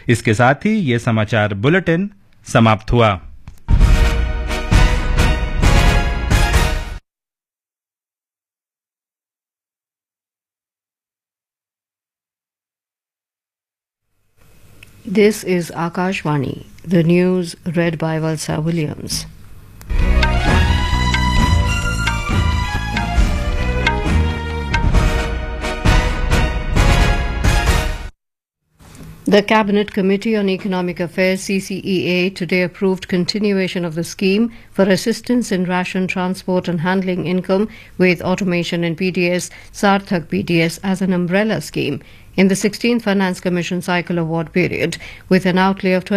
इसके साथ ही ये समाचार बुलेटिन समाप्त हुआ। This is Akashvani, the news read by Valsa Williams. The Cabinet Committee on Economic Affairs CCEA today approved continuation of the scheme for assistance in ration transport and handling income with automation in PDS, Sarthak PDS as an umbrella scheme in the 16th Finance Commission cycle award period, with an outlay of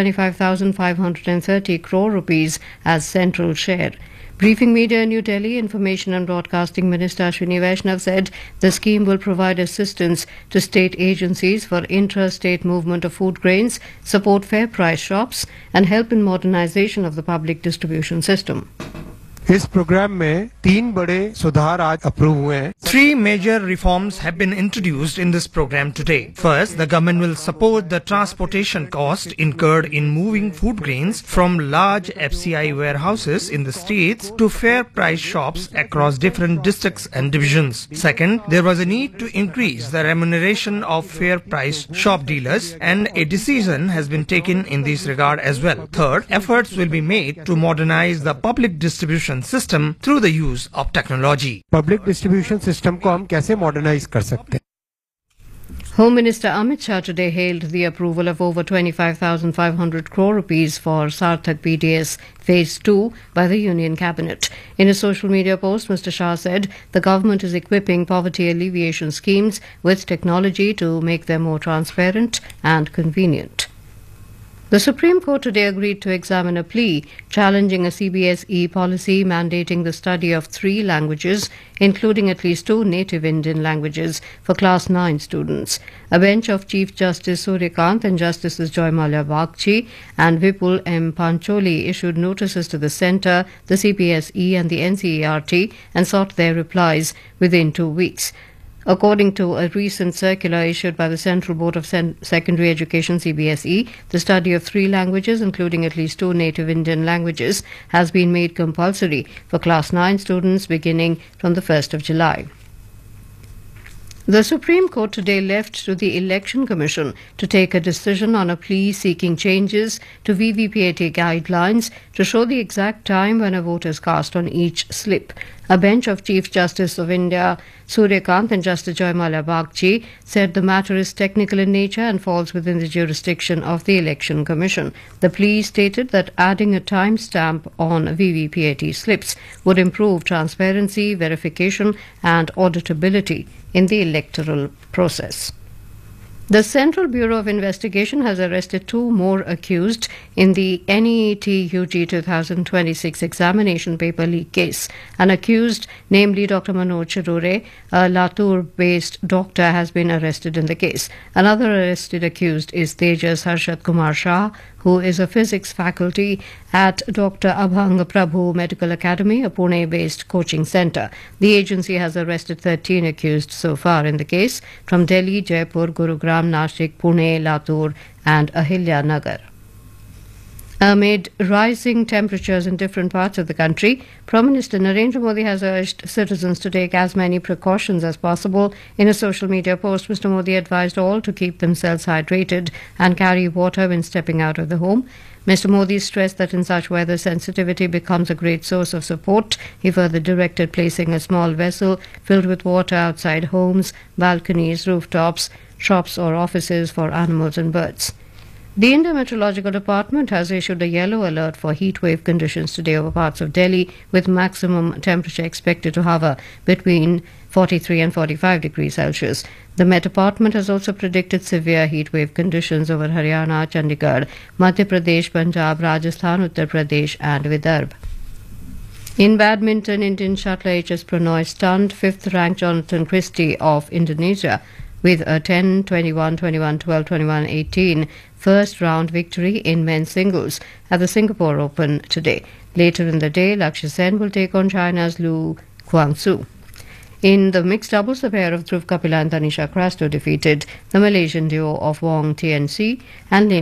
25,530 crore rupees as central share. Briefing media in New Delhi, Information and Broadcasting Minister Ashwini Vaishnav said the scheme will provide assistance to state agencies for intra-state movement of food grains, support fair price shops and help in modernization of the public distribution system. इस programme में 3 बड़े सुधार आज approve हुए हैं। 3 major reforms have been introduced in this program today. First, the government will support the transportation cost incurred in moving food grains from large FCI warehouses in the states to fair price shops across different districts and divisions. Second, there was a need to increase the remuneration of fair price shop dealers, and a decision has been taken in this regard as well. Third, efforts will be made to modernize the public distribution system through the use of technology. Public distribution system को हम कैसे modernise कर सकते हैं? Home Minister Amit Shah today hailed the approval of over 25,500 crore rupees for Sarthak PDS Phase 2 by the Union Cabinet. In a social media post, Mr. Shah said the government is equipping poverty alleviation schemes with technology to make them more transparent and convenient. The Supreme Court today agreed to examine a plea challenging a CBSE policy mandating the study of 3 languages, including at least 2 native Indian languages, for Class 9 students. A bench of Chief Justice Suryakant and Justices Joymalia Bagchi and Vipul M. Pancholi issued notices to the Centre, the CBSE and the NCERT and sought their replies within 2 weeks. According to a recent circular issued by the Central Board of Secondary Education CBSE, the study of 3 languages, including at least 2 native Indian languages, has been made compulsory for Class 9 students beginning from the 1st of July. The Supreme Court today left to the Election Commission to take a decision on a plea seeking changes to VVPAT guidelines to show the exact time when a vote is cast on each slip. A bench of Chief Justice of India, Suryakant and Justice Joymalia Bagchi said the matter is technical in nature and falls within the jurisdiction of the Election Commission. The plea stated that adding a timestamp on VVPAT slips would improve transparency, verification and auditability in the electoral process. The Central Bureau of Investigation has arrested 2 more accused in the NEET UG 2026 examination paper leak case. An accused, namely Dr. Manoj Chirure, a Latur-based doctor, has been arrested in the case. Another arrested accused is Tejas Harshad Kumar Shah, who is a physics faculty at Dr. Abhang Prabhu Medical Academy, a Pune-based coaching centre. The agency has arrested 13 accused so far in the case from Delhi, Jaipur, Gurugram, Nashik, Pune, Latur and Ahilya Nagar. Amid rising temperatures in different parts of the country, Prime Minister Narendra Modi has urged citizens to take as many precautions as possible. In a social media post, Mr. Modi advised all to keep themselves hydrated and carry water when stepping out of the home. Mr. Modi stressed that in such weather, sensitivity becomes a great source of support. He further directed placing a small vessel filled with water outside homes, balconies, rooftops, shops or offices for animals and birds. The Indian Meteorological Department has issued a yellow alert for heat wave conditions today over parts of Delhi, with maximum temperature expected to hover between 43 and 45 degrees Celsius. The Met Department has also predicted severe heat wave conditions over Haryana, Chandigarh, Madhya Pradesh, Punjab, Rajasthan, Uttar Pradesh and Vidarbha. In badminton, Indian shuttler H.S. Pranoy stunned 5th-ranked Jonathan Christie of Indonesia with a 10, 21, 21, 12, 21, 18 first-round victory in men's singles at the Singapore Open today. Later in the day, Lakshya Sen will take on China's Lu Guangzu. In the mixed doubles, the pair of Dhruv Kapila and Tanisha Crasto defeated the Malaysian duo of Wong TNC and